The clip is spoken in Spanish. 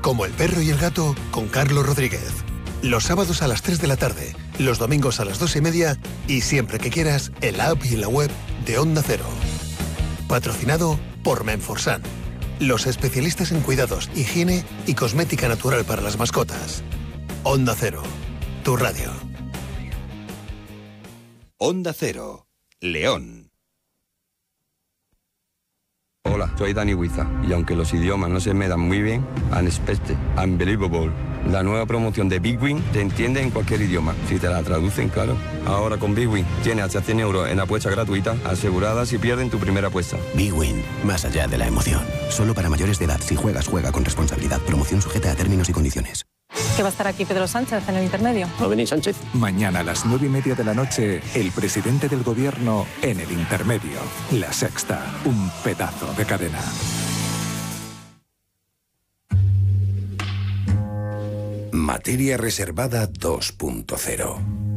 Como El perro y el gato con Carlos Rodríguez. Los sábados a las 3 de la tarde, los domingos a las 2:30 y siempre que quieras en la app y en la web de Onda Cero. Patrocinado por Menforsan, los especialistas en cuidados, higiene y cosmética natural para las mascotas. Onda Cero, tu radio. Onda Cero, León. Hola, soy Dani Huiza y aunque los idiomas no se me dan muy bien, Unexpected, Unbelievable, la nueva promoción de Big Win te entiende en cualquier idioma, si te la traducen, claro. Ahora con Big Win tienes hasta 100 euros en apuestas gratuitas aseguradas si pierden tu primera apuesta. Big Win, más allá de la emoción. Solo para mayores de edad. Si juegas, juega con responsabilidad. Promoción sujeta a términos y condiciones. Que va a estar aquí Pedro Sánchez en el intermedio. ¿Va a venir Sánchez? Mañana a las 9:30 de la noche, el presidente del gobierno en el intermedio. La Sexta, un pedazo de cadena. Materia reservada 2.0.